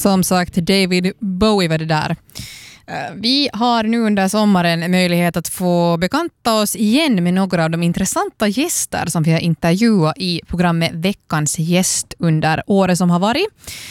Som sagt, David Bowie var det där. Vi har nu under sommaren möjlighet att få bekanta oss igen med några av de intressanta gäster som vi har intervjuat i programmet Veckans gäst under året som har varit.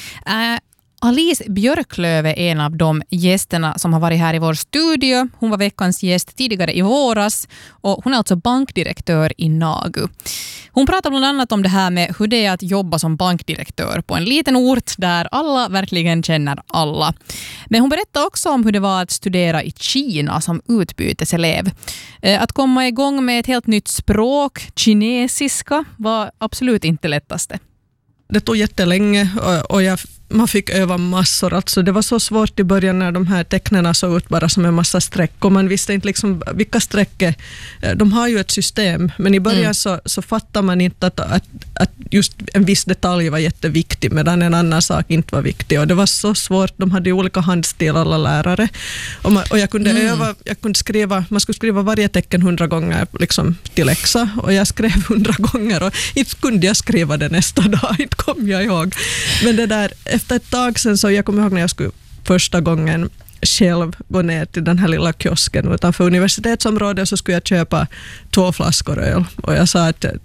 Alice Björklöv är en av de gästerna som har varit här i vår studio. Hon var veckans gäst tidigare i våras och hon är alltså bankdirektör i Nagu. Hon pratar bland annat om det här med hur det är att jobba som bankdirektör på en liten ort där alla verkligen känner alla. Men hon berättar också om hur det var att studera i Kina som utbyteselev. Att komma igång med ett helt nytt språk, kinesiska, var absolut inte lättaste. Det tog jättelänge och man fick öva massor. Alltså det var så svårt i början när de här tecknena såg ut bara som en massa streck och man visste inte liksom vilka streck. De har ju ett system, men i början så fattar man inte att just en viss detalj var jätteviktig medan en annan sak inte var viktig. Och det var så svårt. De hade ju olika handstil alla lärare. Och jag kunde öva, man skulle skriva varje tecken 100 gånger liksom till läxa och jag skrev 100 gånger och inte kunde jag skriva det nästa dag. Inte kom jag ihåg. Men det där efter ett tag sen så jag kommer ihåg när jag skulle första gången själv gå ner till den här lilla kiosken utanför universitetsområdet så skulle jag köpa 2 flaskor öl och jag sa att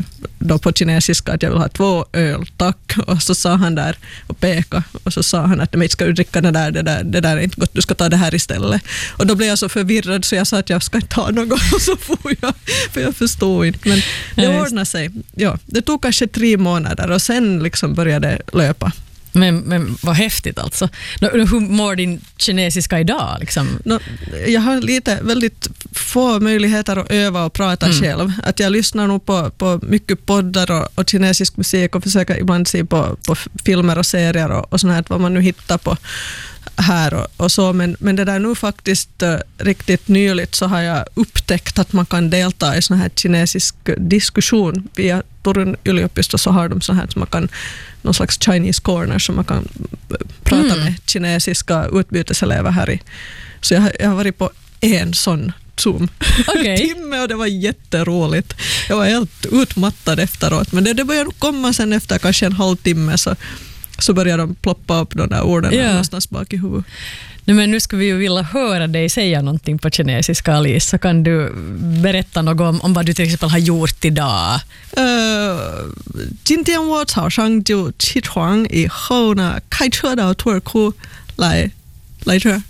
då på kinesiska att jag vill ha 2 öl, tack. Och så sa han där och peka och så sa han att men ska du dricka det där är inte gott, du ska ta det här istället. Och då blev jag så förvirrad så jag sa att jag ska inte ta något och så får jag, för jag förstod inte. Men det ordnade sig. Ja, det tog kanske 3 månader och sen liksom började löpa. Men vad häftigt alltså. Hur mår din kinesiska idag? Liksom? Jag har väldigt få möjligheter att öva och prata själv. Att jag lyssnar nog på mycket poddar och kinesisk musik och försöker ibland se på filmer och serier och sånt här, vad man nu hittar på här och så. Men det där nu faktiskt riktigt nyligt så har jag upptäckt att man kan delta i sån här kinesisk diskussion via Turun yliopisto så har de så här som man kan någon slags Chinese corner som man kan prata med kinesiska utbyteselever här i. Så jag har varit på en sån Zoom-timme och det var jätteroligt. Jag var helt utmattad efteråt men det började komma sen efter kanske en halvtimme så börjar de ploppa upp de där orden någonstans bak i huvudet. Men nu ska vi ju vilja höra dig säga någonting på kinesiska, Alice. Så kan du berätta något om vad du till exempel har gjort idag? 今天我早上就起床以后呢开车到土尔库来这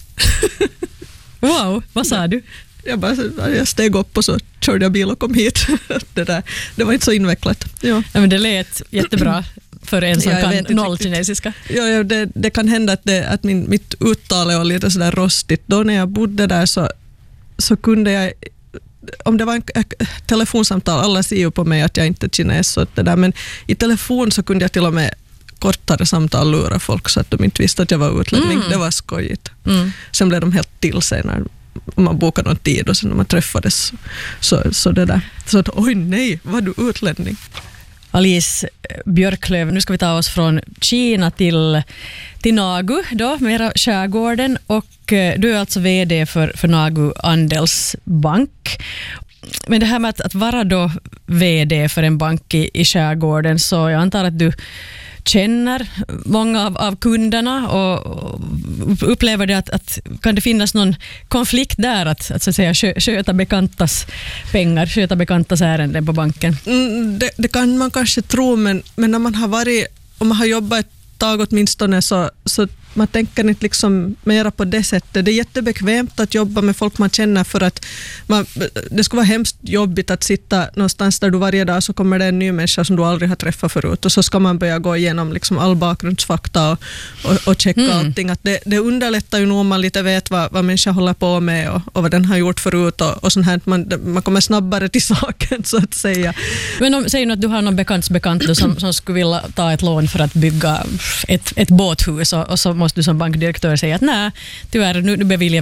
Wow, vad sa du? Jag steg upp och så körde jag bil och kom hit. Det var inte så invecklat. Ja. Ja, men det lät jättebra för en som kan noll kinesiska. Ja, det kan hända att mitt uttal är lite sådär rostigt. Då när jag bodde där så kunde jag, om det var en telefonsamtal, alla ser ju på mig att jag inte är kines, så det där, men i telefon så kunde jag till och med kortare samtal lura folk så att de inte visste att jag var utlänning. Det var skojigt. Sen blev de helt till sig när man bokade någon tid och sen när man träffades så det där. Så att oj nej, var du utlänning? Alice Björklöv, nu ska vi ta oss från Kina till Nagu då, mera skärgården, och du är alltså vd för Nagu Andelsbank. Men det här med att vara då vd för en bank i skärgården, så jag antar att du känner många av kunderna och upplever det att kan det finnas någon konflikt där att så att säga sköta bekantas pengar, sköta bekantas ärenden på banken? Det kan man kanske tro, men när man har varit, om man har jobbat ett tag åtminstone så man tänker inte liksom mera på det sättet. Det är jättebekvämt att jobba med folk man känner för att det skulle vara hemskt jobbigt att sitta någonstans där du varje dag så kommer det en ny människa som du aldrig har träffat förut och så ska man börja gå igenom liksom all bakgrundsfakta och checka allting. Att det underlättar ju nog om man lite vet vad människan håller på med och vad den har gjort förut och sånt här. Man kommer snabbare till saken så att säga. Men säg nu att du har någon bekant som skulle vilja ta ett lån för att bygga ett båthus och så måste du som bankdirektör säga att nej, tyvärr, nu beviljar